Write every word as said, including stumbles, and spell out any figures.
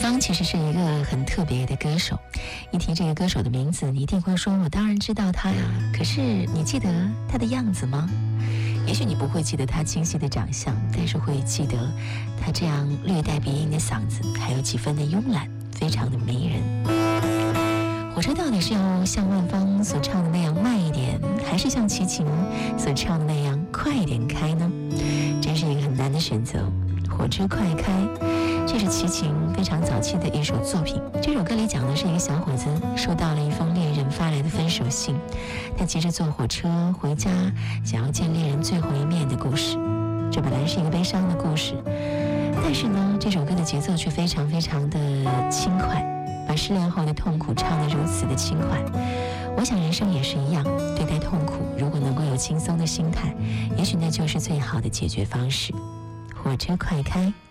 芳其实是一个很特别的歌手，一提这个歌手的名字，你一定会说我当然知道他呀，可是你记得他的样子吗？也许你不会记得他清晰的长相，但是会记得他这样略带鼻音的嗓子，还有几分的慵懒，非常的迷人。火车到底是要像万芳所唱的那样慢一点，还是像齐秦所唱的那样快一点开呢？真是一个很难的选择。火车快开，这是齐秦非常早期的一首作品。这首歌里讲的是一个小伙子收到了一封恋人发来的分手信，他急着坐火车回家，想要见恋人最后一面的故事。这本来是一个悲伤的故事，但是呢，这首歌的节奏却非常非常的轻快，把失恋后的痛苦唱得如此的轻快。我想人生也是一样，对待痛苦，如果能够有轻松的心态，也许那就是最好的解决方式。火车快开。